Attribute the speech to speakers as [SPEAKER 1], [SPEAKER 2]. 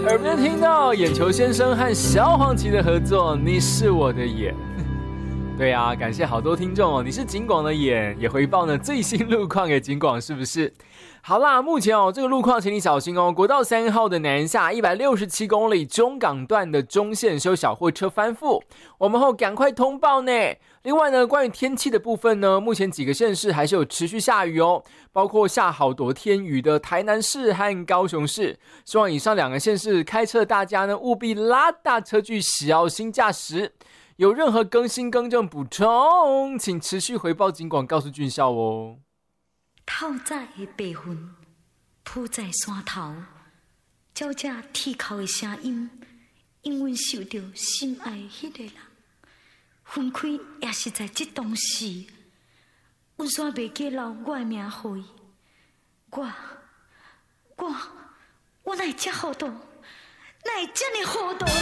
[SPEAKER 1] 耳边听到眼球先生和小黄旗的合作，你是我的眼。对啊，感谢好多听众哦，你是警广的眼，也回报呢最新路况给警广，是不是？好啦，目前这个路况请你小心哦。国道3号的南下167公里中港段的中线修小货车翻覆，我们后赶快通报呢。另外呢，关于天气的部分呢，目前几个县市还是有持续下雨哦，包括下好多天雨的台南市和高雄市。希望以上2个县市开车的大家呢，务必拉大车距，小心驾驶。有任何更新更正补充，请持续回报警广告诉俊孝哦。
[SPEAKER 2] 透早的白云铺在山头，照这铁口的声音，因阮受到心爱迄个人分开，也是在这当时，阮煞袂记留我的名互伊。我哪会这糊涂？哪会这么糊涂？